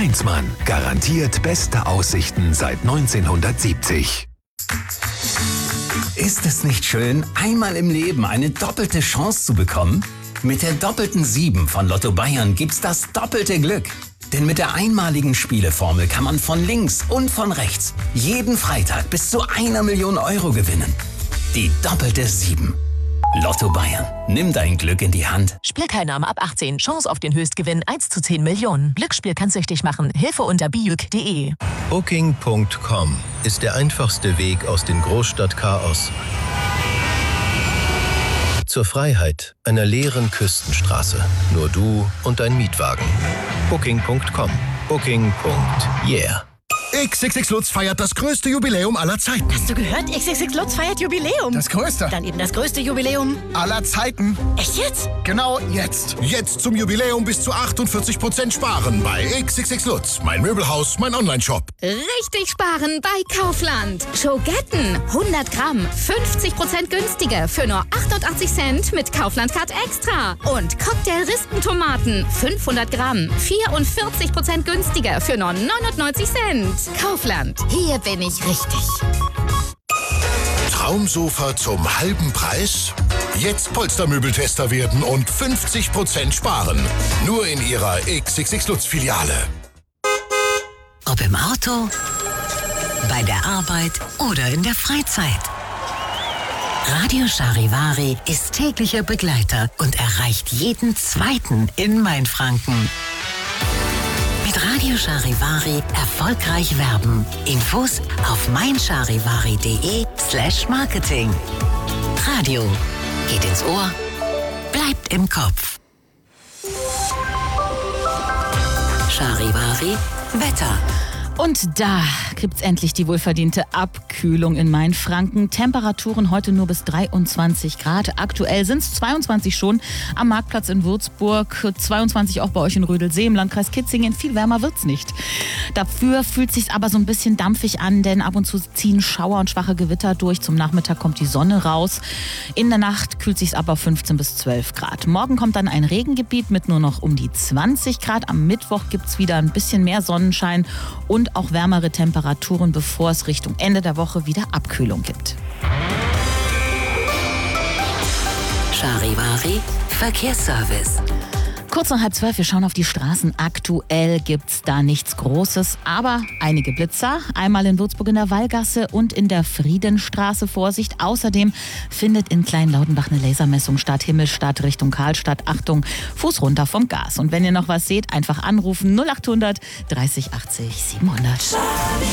Heinzmann. Garantiert beste Aussichten seit 1970. Ist es nicht schön, einmal im Leben eine doppelte Chance zu bekommen? Mit der doppelten 7 von Lotto Bayern gibt's das doppelte Glück. Denn mit der einmaligen Spieleformel kann man von links und von rechts jeden Freitag bis zu 1 Million Euro gewinnen. Die doppelte 7. Lotto Bayern. Nimm dein Glück in die Hand. Spielteilnahme ab 18. Chance auf den Höchstgewinn 1 zu 10 Millionen. Glücksspiel kann süchtig machen. Hilfe unter biuk.de. Booking.com ist der einfachste Weg aus dem Großstadtchaos zur Freiheit einer leeren Küstenstraße. Nur du und dein Mietwagen. Booking.com. Booking.yeah. XXX Lutz feiert das größte Jubiläum aller Zeiten. Hast du gehört? XXX Lutz feiert Jubiläum. Das größte. Dann eben das größte Jubiläum aller Zeiten. Echt jetzt? Genau jetzt. Jetzt zum Jubiläum bis zu 48% sparen bei XXX Lutz. Mein Möbelhaus, mein Onlineshop. Richtig sparen bei Kaufland. Schogetten 100 Gramm 50% günstiger für nur 88 Cent mit Kaufland Card Extra. Und Cocktail-Rispentomaten 500 Gramm 44% günstiger für nur 99 Cent. Kaufland, hier bin ich richtig. Traumsofa zum halben Preis? Jetzt Polstermöbeltester werden und 50% sparen. Nur in Ihrer XXX Lutz Filiale. Ob im Auto, bei der Arbeit oder in der Freizeit. Radio Charivari ist täglicher Begleiter und erreicht jeden Zweiten in Mainfranken. Mit Radio Charivari erfolgreich werben. Infos auf meincharivari.de/marketing. Radio geht ins Ohr, bleibt im Kopf. Charivari Wetter. Und da gibt's endlich die wohlverdiente Abkühlung in Mainfranken. Temperaturen heute nur bis 23 Grad. Aktuell sind's 22 schon am Marktplatz in Würzburg, 22 auch bei euch in Rödelsee im Landkreis Kitzingen. Viel wärmer wird's nicht. Dafür fühlt sich's aber so ein bisschen dampfig an, denn ab und zu ziehen Schauer und schwache Gewitter durch. Zum Nachmittag kommt die Sonne raus. In der Nacht kühlt sich's aber 15 bis 12 Grad. Morgen kommt dann ein Regengebiet mit nur noch um die 20 Grad. Am Mittwoch gibt's wieder ein bisschen mehr Sonnenschein und auch wärmere Temperaturen, bevor es Richtung Ende der Woche wieder Abkühlung gibt. Charivari Verkehrsservice. Kurz nach 11:30, wir schauen auf die Straßen. Aktuell gibt's da nichts Großes, aber einige Blitzer. Einmal in Würzburg in der Wallgasse und in der Friedenstraße. Vorsicht. Außerdem findet in Kleinlaudenbach eine Lasermessung statt. Himmelstadt Richtung Karlstadt. Achtung, Fuß runter vom Gas. Und wenn ihr noch was seht, einfach anrufen 0800 30 80 700.